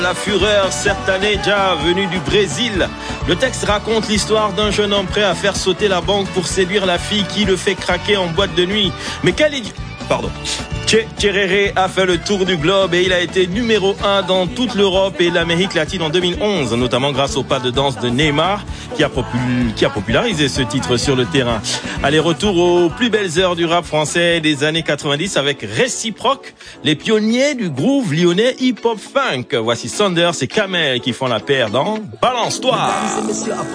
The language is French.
La fureur sertaneja venue du Brésil. Le texte raconte l'histoire d'un jeune homme prêt à faire sauter la banque pour séduire la fille qui le fait craquer en boîte de nuit. Mais quel idiot... Pardon. Che Cherere a fait le tour du globe et il a été numéro 1 dans toute l'Europe et l'Amérique latine en 2011, notamment grâce au pas de danse de Neymar qui a popularisé ce titre sur le terrain. Allez, retour aux plus belles heures du rap français des années 90 avec Réciproque, les pionniers du groove lyonnais hip-hop funk. Voici Sanders et Kamel qui font la paire dans Balance-toi.